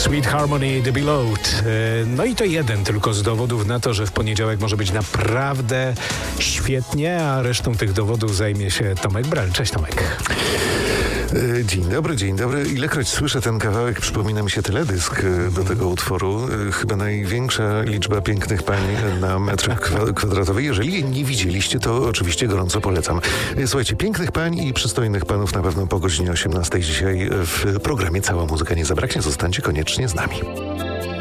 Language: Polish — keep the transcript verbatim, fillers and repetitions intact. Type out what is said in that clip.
Sweet Harmony, The Beloved. No i to jeden tylko z dowodów na to, że w poniedziałek może być naprawdę świetnie, a resztą tych dowodów zajmie się Tomek Brel. Cześć, Tomek. Dzień dobry, dzień dobry. Ilekroć słyszę ten kawałek, przypomina mi się teledysk do tego utworu. Chyba największa liczba pięknych pań na metr kwadratowy. Jeżeli jej nie widzieliście, to oczywiście gorąco polecam. Słuchajcie, pięknych pań i przystojnych panów na pewno po godzinie osiemnastej dzisiaj w programie Cała Muzyka nie zabraknie. Zostańcie koniecznie z nami.